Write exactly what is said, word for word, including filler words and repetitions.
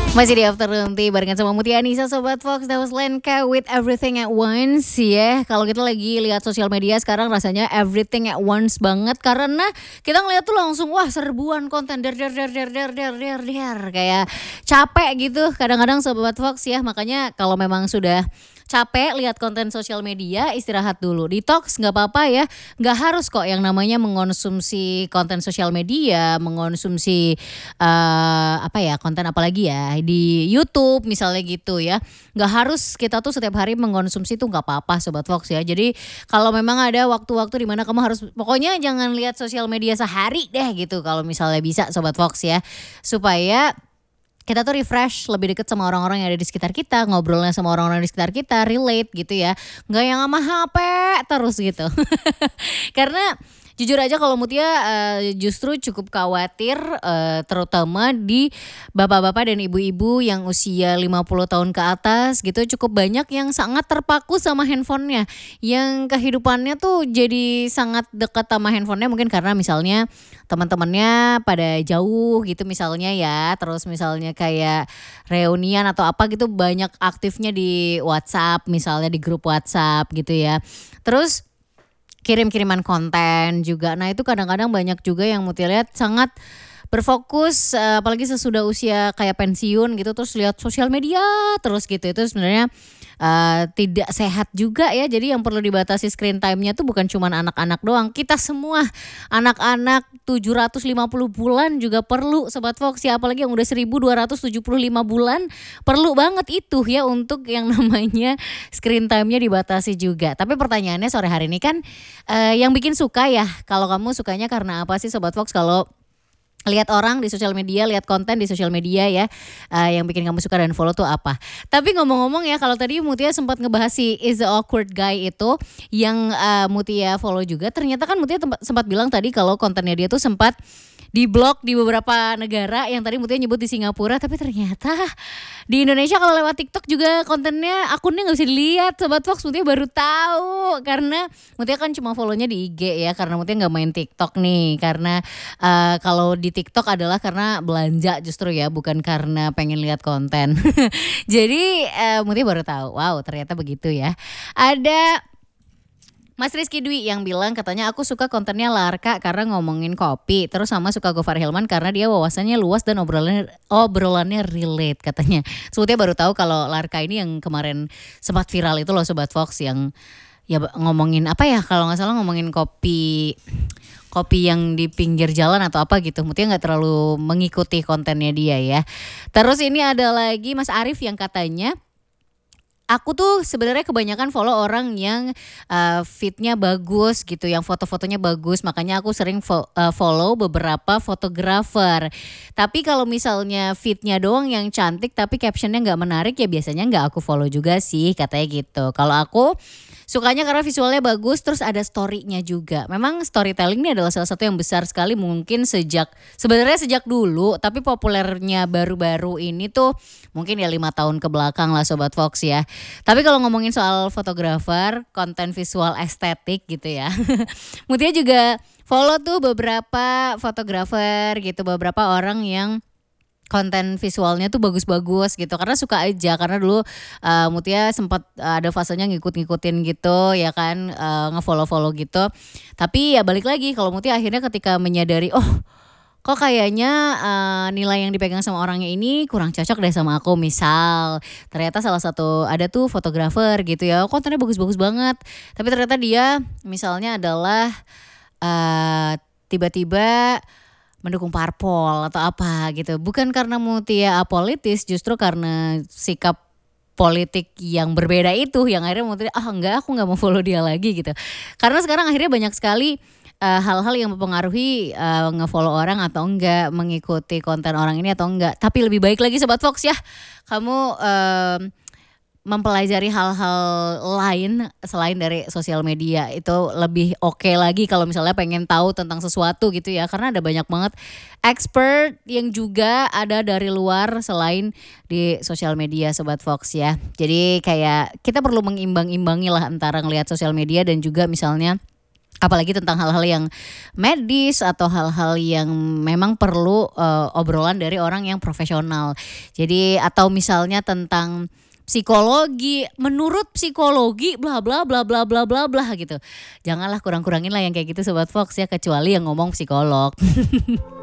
Masih di Afternoon Tea barengan sama Mutia Anissa, Sobat Fox. That was Lenka with Everything at Once ya. Kalau kita lagi lihat sosial media sekarang rasanya everything at once banget. Karena kita ngeliat tuh langsung wah serbuan konten der der der der der der der der. Kayak capek gitu kadang-kadang Sobat Fox ya. Makanya kalau memang sudah capek lihat konten sosial media, istirahat dulu, detox nggak apa-apa ya, nggak harus kok yang namanya mengonsumsi konten sosial media, mengonsumsi eh, apa ya konten apalagi ya di YouTube misalnya gitu ya, nggak harus kita tuh setiap hari mengonsumsi tuh nggak apa-apa Sobat Fox ya. Jadi kalau memang ada waktu-waktu di mana kamu harus pokoknya jangan lihat sosial media sehari deh gitu kalau misalnya bisa Sobat Fox ya, supaya kita tuh refresh lebih deket sama orang-orang yang ada di sekitar kita, ngobrolnya sama orang-orang di sekitar kita, relate gitu ya. Nggak yang sama H P terus gitu. Karena jujur aja kalau Mutia uh, justru cukup khawatir uh, terutama di bapak-bapak dan ibu-ibu yang usia lima puluh tahun ke atas gitu, cukup banyak yang sangat terpaku sama handphonenya. Yang kehidupannya tuh jadi sangat dekat sama handphonenya mungkin karena misalnya teman-temannya pada jauh gitu misalnya ya, terus misalnya kayak reunian atau apa gitu banyak aktifnya di WhatsApp misalnya, di grup WhatsApp gitu ya. Terus kirim-kiriman konten juga. Nah itu kadang-kadang banyak juga yang Mutia lihat sangat berfokus uh, apalagi sesudah usia kayak pensiun gitu terus lihat sosial media terus gitu. Itu sebenarnya uh, tidak sehat juga ya. Jadi yang perlu dibatasi screen time-nya tuh bukan cuma anak-anak doang. Kita semua anak-anak tujuh ratus lima puluh bulan juga perlu Sobat Fox ya. Apalagi yang udah seribu dua ratus tujuh puluh lima bulan perlu banget itu ya untuk yang namanya screen time-nya dibatasi juga. Tapi pertanyaannya sore hari ini kan uh, yang bikin suka ya. Kalau kamu sukanya karena apa sih Sobat Fox? Kalau lihat orang di sosial media, lihat konten di sosial media ya, uh, yang bikin kamu suka dan follow tuh apa? Tapi ngomong-ngomong ya, kalau tadi Mutia sempat ngebahas si Is the Awkward Guy itu yang uh, Mutia follow juga, ternyata kan Mutia tempat, sempat bilang tadi kalau kontennya dia tuh sempat diblok di beberapa negara yang tadi Mutia nyebut di Singapura, tapi ternyata di Indonesia kalau lewat TikTok juga kontennya akunnya nggak bisa dilihat Sobat Fox. Mutia baru tahu karena Mutia kan cuma follownya di I G ya, karena Mutia nggak main TikTok nih, karena uh, kalau di TikTok adalah karena belanja justru ya, bukan karena pengen lihat konten. Jadi uh, Mutia baru tahu, wow ternyata begitu ya. Ada Mas Rizky Dwi yang bilang katanya aku suka kontennya Larka karena ngomongin kopi. Terus sama suka Gofar Hilman karena dia wawasannya luas dan obrolannya obrolannya relate katanya. Sebetulnya baru tahu kalau Larka ini yang kemarin sempat viral itu loh Sobat Fox, yang ya ngomongin apa ya, kalau nggak salah ngomongin kopi kopi yang di pinggir jalan atau apa gitu. Mungkin nggak terlalu mengikuti kontennya dia ya. Terus ini ada lagi Mas Arif yang katanya aku tuh sebenarnya kebanyakan follow orang yang uh, feednya bagus gitu, yang foto-fotonya bagus. Makanya aku sering fo- uh, follow beberapa fotografer. Tapi kalau misalnya feednya doang yang cantik tapi captionnya nggak menarik ya biasanya nggak aku follow juga sih, katanya gitu. Kalau aku sukanya karena visualnya bagus, terus ada story-nya juga. Memang storytelling ini adalah salah satu yang besar sekali mungkin sejak, sebenarnya sejak dulu, tapi populernya baru-baru ini tuh mungkin ya lima tahun ke belakang lah Sobat Fox ya. Tapi kalau ngomongin soal fotografer, konten visual estetik gitu ya. Mutia juga follow tuh beberapa fotografer gitu, beberapa orang yang konten visualnya tuh bagus-bagus gitu, karena suka aja, karena dulu uh, Mutia sempat uh, ada fasenya ngikut-ngikutin gitu ya kan, uh, nge-follow-follow gitu. Tapi ya balik lagi, kalau Mutia akhirnya ketika menyadari oh kok kayaknya uh, nilai yang dipegang sama orangnya ini kurang cocok deh sama aku. Misal ternyata salah satu ada tuh fotografer gitu ya, kontennya bagus-bagus banget, tapi ternyata dia misalnya adalah uh, tiba-tiba mendukung parpol atau apa gitu. Bukan karena Mutia apolitis, justru karena sikap politik yang berbeda itu yang akhirnya Mutia ah enggak, aku nggak mau follow dia lagi gitu. Karena sekarang akhirnya banyak sekali uh, hal-hal yang mempengaruhi uh, nge-follow orang atau enggak, mengikuti konten orang ini atau enggak. Tapi lebih baik lagi Sobat Fox ya, kamu um, mempelajari hal-hal lain selain dari sosial media. Itu lebih oke okay lagi kalau misalnya pengen tahu tentang sesuatu gitu ya, karena ada banyak banget expert yang juga ada dari luar selain di sosial media Sobat Fox ya. Jadi kayak kita perlu mengimbang-imbangi lah antara ngelihat sosial media dan juga misalnya Apalagi tentang hal-hal yang medis atau hal-hal yang memang perlu, eee, obrolan dari orang yang profesional. Jadi atau misalnya tentang psikologi, menurut psikologi bla bla bla bla bla bla bla gitu. Janganlah kurang-kurangin lah yang kayak gitu Sobat Fox ya, kecuali yang ngomong psikolog.